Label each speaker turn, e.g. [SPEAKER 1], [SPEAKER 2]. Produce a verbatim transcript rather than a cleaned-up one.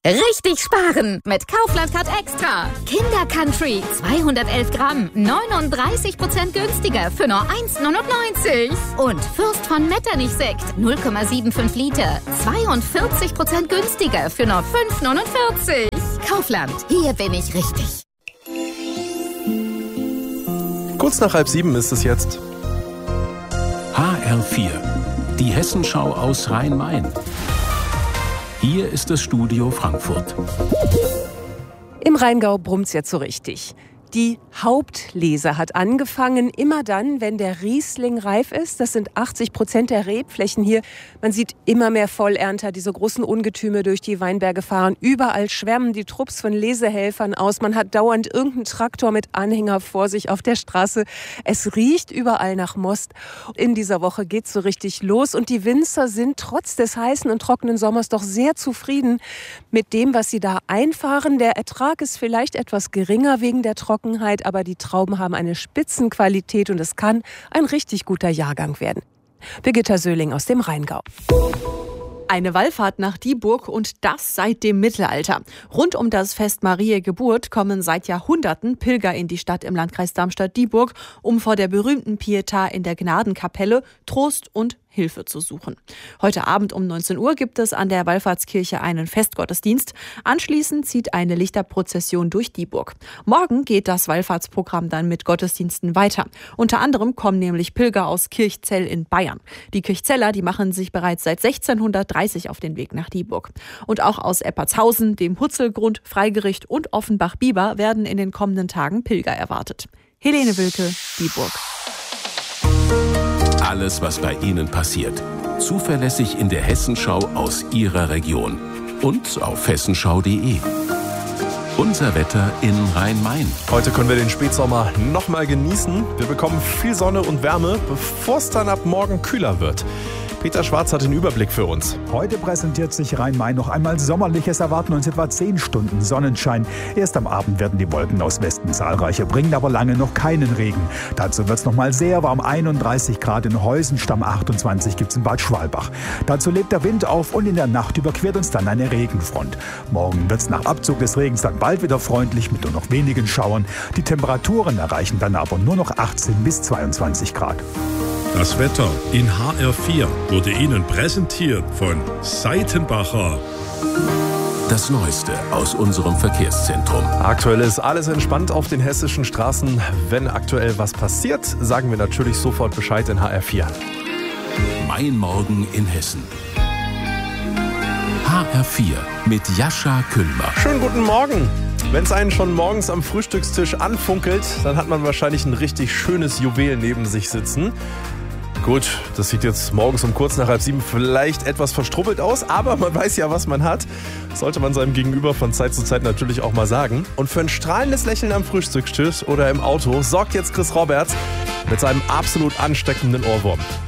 [SPEAKER 1] Richtig sparen mit Kaufland Card Extra. Kinder Country zweihundertelf Gramm, neununddreißig Prozent günstiger für nur eins Komma neunundneunzig. Und Fürst von Metternich Sekt null Komma fünfundsiebzig Liter, zweiundvierzig Prozent günstiger für nur fünf Komma neunundvierzig. Kaufland, hier bin ich richtig.
[SPEAKER 2] Kurz nach halb sieben ist es jetzt.
[SPEAKER 3] H R vier, die Hessenschau aus Rhein-Main. Hier ist das Studio Frankfurt.
[SPEAKER 4] Im Rheingau brummt's jetzt so richtig. Die Hauptlese hat angefangen, immer dann, wenn der Riesling reif ist. Das sind achtzig Prozent der Rebflächen hier. Man sieht immer mehr Vollernter, diese großen Ungetüme durch die Weinberge fahren. Überall schwärmen die Trupps von Lesehelfern aus. Man hat dauernd irgendeinen Traktor mit Anhänger vor sich auf der Straße. Es riecht überall nach Most. In dieser Woche geht's so richtig los. Und die Winzer sind trotz des heißen und trockenen Sommers doch sehr zufrieden mit dem, was sie da einfahren. Der Ertrag ist vielleicht etwas geringer wegen der Trockenheit. Aber die Trauben haben eine Spitzenqualität und es kann ein richtig guter Jahrgang werden. Birgitta Söhling aus dem Rheingau.
[SPEAKER 5] Eine Wallfahrt nach Dieburg und das seit dem Mittelalter. Rund um das Fest Mariä Geburt kommen seit Jahrhunderten Pilger in die Stadt im Landkreis Darmstadt-Dieburg, um vor der berühmten Pietà in der Gnadenkapelle Trost und Hilfe zu suchen. Heute Abend um neunzehn Uhr gibt es an der Wallfahrtskirche einen Festgottesdienst. Anschließend zieht eine Lichterprozession durch Dieburg. Morgen geht das Wallfahrtsprogramm dann mit Gottesdiensten weiter. Unter anderem kommen nämlich Pilger aus Kirchzell in Bayern. Die Kirchzeller, die machen sich bereits seit sechzehnhundertdreißig auf den Weg nach Dieburg. Und auch aus Eppertshausen, dem Hutzelgrund, Freigericht und Offenbach-Bieber werden in den kommenden Tagen Pilger erwartet. Helene Wilke, Dieburg.
[SPEAKER 3] Alles, was bei Ihnen passiert. Zuverlässig in der Hessenschau aus Ihrer Region. Und auf hessenschau punkt de. Unser Wetter in Rhein-Main.
[SPEAKER 2] Heute können wir den Spätsommer noch mal genießen. Wir bekommen viel Sonne und Wärme, bevor es dann ab morgen kühler wird. Peter Schwarz hat den Überblick für uns.
[SPEAKER 6] Heute präsentiert sich Rhein-Main noch einmal sommerliches Erwarten uns etwa zehn Stunden Sonnenschein. Erst am Abend werden die Wolken aus Westen zahlreicher, bringen aber lange noch keinen Regen. Dazu wird es noch mal sehr warm, einunddreißig Grad in Heusenstamm, achtundzwanzig gibt es in Bad Schwalbach. Dazu lebt der Wind auf und in der Nacht überquert uns dann eine Regenfront. Morgen wird es nach Abzug des Regens dann bald wieder freundlich mit nur noch wenigen Schauern. Die Temperaturen erreichen dann aber nur noch achtzehn bis zweiundzwanzig Grad.
[SPEAKER 7] Das Wetter in H R vier wurde Ihnen präsentiert von Seitenbacher.
[SPEAKER 3] Das Neueste aus unserem Verkehrszentrum.
[SPEAKER 2] Aktuell ist alles entspannt auf den hessischen Straßen. Wenn aktuell was passiert, sagen wir natürlich sofort Bescheid in H R vier.
[SPEAKER 3] Mein Morgen in Hessen. H R vier mit Jascha Küllmer.
[SPEAKER 2] Schönen guten Morgen. Wenn es einen schon morgens am Frühstückstisch anfunkelt, dann hat man wahrscheinlich ein richtig schönes Juwel neben sich sitzen. Gut, das sieht jetzt morgens um kurz nach halb sieben vielleicht etwas verstrubbelt aus, aber man weiß ja, was man hat. Sollte man seinem Gegenüber von Zeit zu Zeit natürlich auch mal sagen. Und für ein strahlendes Lächeln am Frühstückstisch oder im Auto sorgt jetzt Chris Roberts mit seinem absolut ansteckenden Ohrwurm.